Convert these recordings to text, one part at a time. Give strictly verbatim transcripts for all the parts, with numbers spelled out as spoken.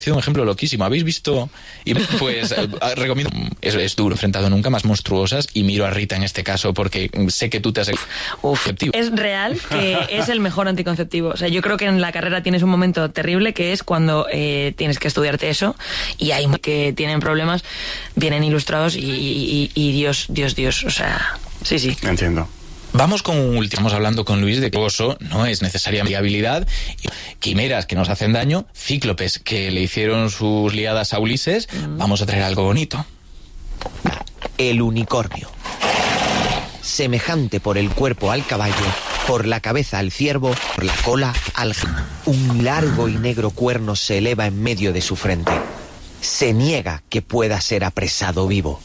un ejemplo loquísimo. ¿Habéis visto? Y pues recomiendo, es, es duro, enfrentado nunca más monstruosas, y miro a Rita en este caso porque sé que tú te has... Uf, es real que es el mejor anticonceptivo. O sea, yo creo que en la carrera tienes un momento terrible que es cuando eh, tienes que estudiarte eso, y hay que tienen problemas, vienen ilustrados y, y, y Dios, Dios, Dios, o sea, sí, sí. Entiendo. Vamos con un último. Estamos hablando con Luis de que oso no es necesariamente habilidad, quimeras que nos hacen daño, cíclopes que le hicieron sus liadas a Ulises. Mm. Vamos a traer algo bonito. El unicornio. Semejante por el cuerpo al caballo, por la cabeza al ciervo, por la cola al... Un largo y negro cuerno se eleva en medio de su frente. Se niega que pueda ser apresado vivo.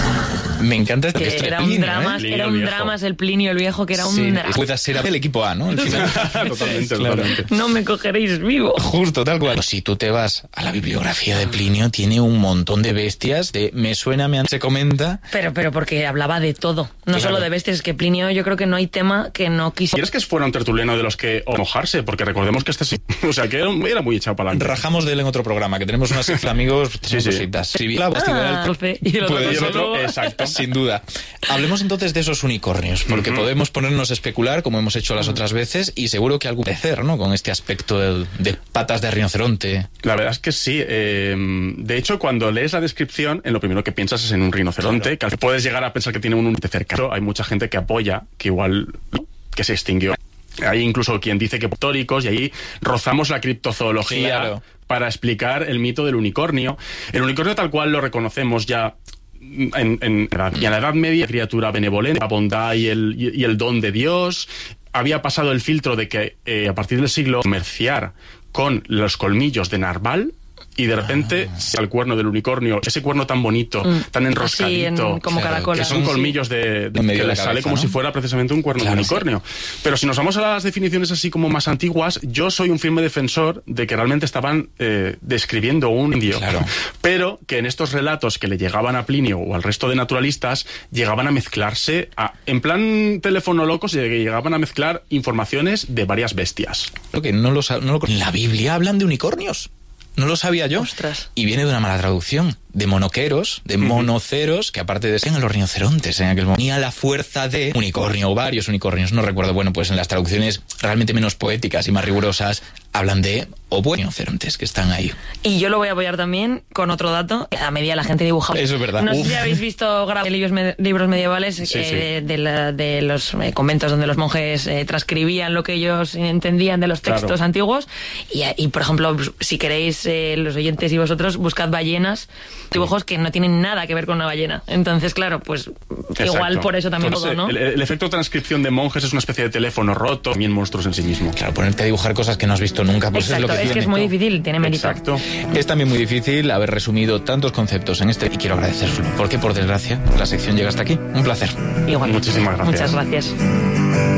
Me encanta este que era, Plinio, un drama, ¿eh? era un drama, el Plinio el viejo, que era un sí, drama. Puede ser el equipo A, ¿no? Al final. Totalmente, claro. totalmente. No me cogeréis vivo. Justo, tal cual. Si tú te vas a la bibliografía de Plinio, tiene un montón de bestias. De me suena, me se comenta. Pero, pero porque hablaba de todo. No claro. solo de bestias, es que Plinio, yo creo que no hay tema que no quiso. ¿Quieres que fuera un tertuliano de los que o mojarse? Porque recordemos que este sí. O sea, que era, era muy echado para adelante. Rajamos de él en otro programa, que tenemos unas de amigos, sí, sí. cositas. Si la ah, el... y el otro, puede, y el otro exacto. Sin duda. Hablemos entonces de esos unicornios, porque uh-huh. podemos ponernos a especular, como hemos hecho las uh-huh. otras veces, y seguro que algún parecer, ¿no? Con este aspecto de, de patas de rinoceronte. La verdad es que sí. Eh, de hecho, cuando lees la descripción, en lo primero que piensas es en un rinoceronte, claro. que puedes llegar a pensar que tiene un ente cercano. Hay mucha gente que apoya que igual ¿no? que se extinguió. Hay incluso quien dice que históricos, y ahí rozamos la criptozoología claro. para explicar el mito del unicornio. El unicornio tal cual lo reconocemos ya En, en, y en la Edad Media, criatura benevolente, la bondad y el, y el don de Dios. Había pasado el filtro de que eh, a partir del siglo comerciar con los colmillos de narval, y de repente ah. al cuerno del unicornio, ese cuerno tan bonito, mm. tan enroscadito, sí, en, como claro, que son colmillos sí. de, de que le cabeza, sale como ¿no? si fuera precisamente un cuerno claro, de unicornio. Sí. Pero si nos vamos a las definiciones así como más antiguas, yo soy un firme defensor de que realmente estaban eh, describiendo un indio, claro. pero que en estos relatos que le llegaban a Plinio o al resto de naturalistas, llegaban a mezclarse, a, en plan teléfono loco, se llegaban a mezclar informaciones de varias bestias. Lo que no lo, no lo, en la Biblia hablan de unicornios. No lo sabía yo. Ostras. Y viene de una mala traducción. De monoqueros, de monoceros, que aparte de ser en los rinocerontes en aquel momento. Tenía la fuerza de unicornio o varios unicornios, no recuerdo. Bueno, pues en las traducciones realmente menos poéticas y más rigurosas hablan de o buenos rinocerontes que están ahí. Y yo lo voy a apoyar también con otro dato. A medida la gente dibujaba. Eso es verdad. No Uf. sé si habéis visto libros, me libros medievales sí, eh, sí. De, de, la, de los eh, conventos donde los monjes eh, transcribían lo que ellos entendían de los textos claro. antiguos. Y, y, por ejemplo, si queréis, eh, los oyentes y vosotros, buscad ballenas, dibujos que no tienen nada que ver con una ballena. Entonces, claro, pues Exacto. igual por eso también Entonces, todo, ¿no? El, el efecto de transcripción de monjes es una especie de teléfono roto, también monstruos en sí mismo. Claro, ponerte a dibujar cosas que no has visto nunca, pues Exacto, es lo que es tiene. que es muy difícil, tiene mérito. Exacto. Es también muy difícil haber resumido tantos conceptos en este, y quiero agradeceroslo, porque por desgracia la sección llega hasta aquí. Un placer. Igual. Muchísimas gracias. Muchas gracias.